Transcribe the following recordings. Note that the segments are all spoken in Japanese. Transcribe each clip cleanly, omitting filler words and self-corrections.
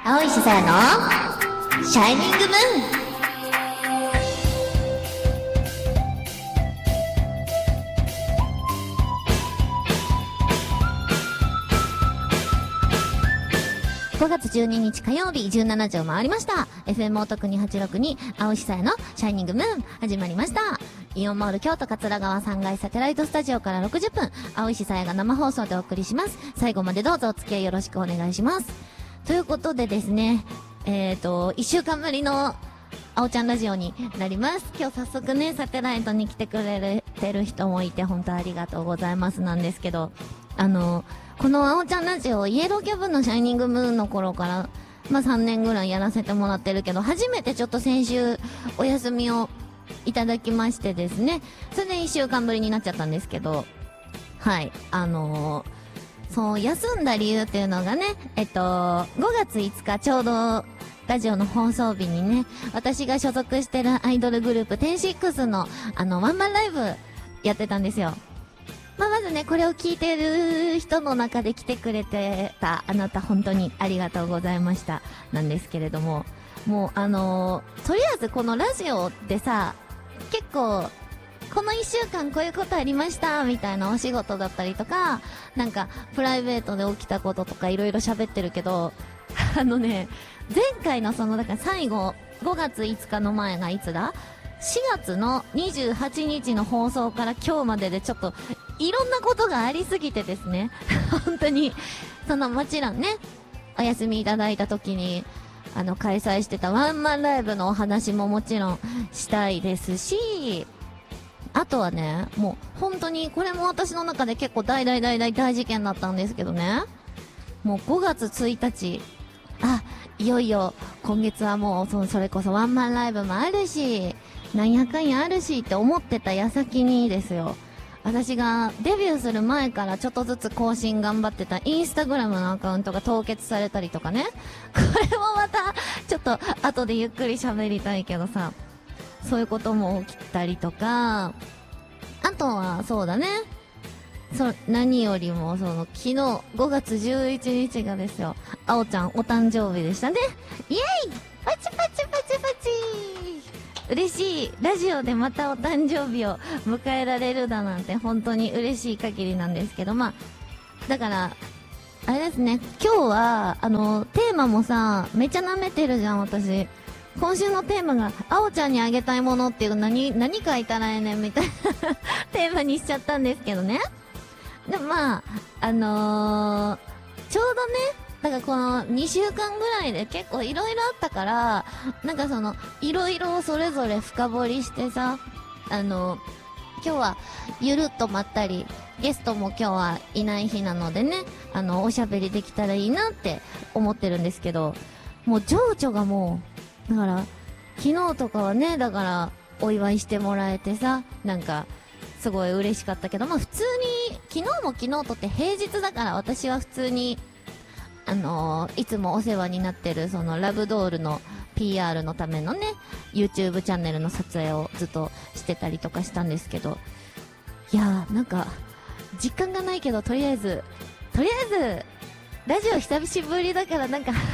青石さやのシャイニングムーン。5月12日火曜日17時を回りました。 FM お得に862青石さやのシャイニングムーン始まりました。イオンモール京都桂川3階サテライトスタジオから60分、青石さやが生放送でお送りします。最後までどうぞお付き合いよろしくお願いします。ということでですね、1週間ぶりの青ちゃんラジオになります。今日早速ね、サテライトに来てくれてる人もいて本当ありがとうございますなんですけど、この青ちゃんラジオ、イエローキャブのシャイニングムーンの頃から、3年ぐらいやらせてもらってるけど、初めてちょっと先週お休みをいただきましてですね、それで1週間ぶりになっちゃったんですけど、はい、そう、休んだ理由っていうのがね、5月5日ちょうどラジオの放送日にね、私が所属してるアイドルグループ10-6のワンマンライブやってたんですよ。まずね、これを聞いてる人の中で来てくれてたあなた本当にありがとうございましたなんですけれども、もうとりあえずこのラジオでさ、結構この1週間こういうことありましたみたいなお仕事だったりとか、なんかプライベートで起きたこととかいろいろ喋ってるけど、前回のだから最後5月5日の前がいつだ、4月の28日の放送から今日まででちょっといろんなことがありすぎてですね本当にもちろんね、お休みいただいた時に開催してたワンマンライブのお話ももちろんしたいですし、あとはね、もう本当にこれも私の中で結構大事件だったんですけどね、もう5月1日、いよいよ今月はもうそれこそワンマンライブもあるし、なんやかんやあるしって思ってた矢先にですよ、私がデビューする前からちょっとずつ更新頑張ってたインスタグラムのアカウントが凍結されたりとかね、これもまたちょっと後でゆっくり喋りたいけどさ、そういうことも起きたりとか、あとはそうだね、何よりも昨日5月11日がですよ、あおちゃんお誕生日でしたね。イエイパチパチパチパチ、嬉しい。ラジオでまたお誕生日を迎えられるだなんて本当に嬉しい限りなんですけど、だからあれですね、今日はテーマもさ、めちゃ舐めてるじゃん私。今週のテーマがあおちゃんにあげたいものっていう、何書いたらええねんみたいなテーマにしちゃったんですけどね。でもちょうどね、だからこの2週間ぐらいで結構いろいろあったから、いろいろそれぞれ深掘りしてさ、今日はゆるっとまったり、ゲストも今日はいない日なのでね、おしゃべりできたらいいなって思ってるんですけど、もう情緒がもう、だから昨日とかはね、だからお祝いしてもらえてさ、すごい嬉しかったけど、普通に昨日とって平日だから、私は普通にいつもお世話になってるラブドールの PR のためのね YouTube チャンネルの撮影をずっとしてたりとかしたんですけど、いやー実感がないけど、とりあえずラジオ久しぶりだから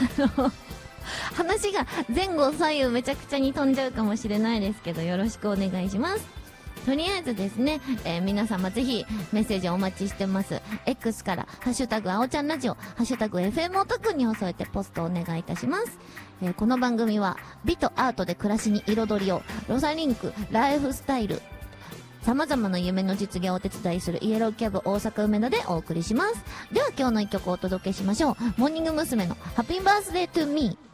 話が前後左右めちゃくちゃに飛んじゃうかもしれないですけど、よろしくお願いします。とりあえずですね、皆様ぜひメッセージお待ちしてます。 X からハッシュタグあおちゃんラジオ、ハッシュタグ FM お得に添えてポストお願いいたします。この番組は美とアートで暮らしに彩りを、ロサリンクライフスタイル、様々な夢の実現をお手伝いするイエローキャブ大阪梅田でお送りします。では今日の一曲をお届けしましょう。モーニング娘。のハッピーバースデートゥーミー。